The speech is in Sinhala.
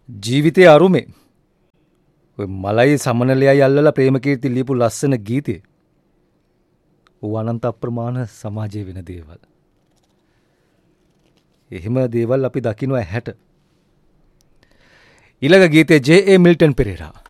ජීවිතයේ අරුමේ ඔය මලයි සමනලයයි අල්ලලා ප්‍රේමකීර්ති ලියපු ලස්සන ගීතේ අනන්ත අප්‍රමාණ සමාජයේ වෙන දේවල්. එහෙම දේවල් අපි දකින්න ඇහැට. ඊළඟ ගීතේ ජේ.ඒ. මිල්ටන් පෙරේරා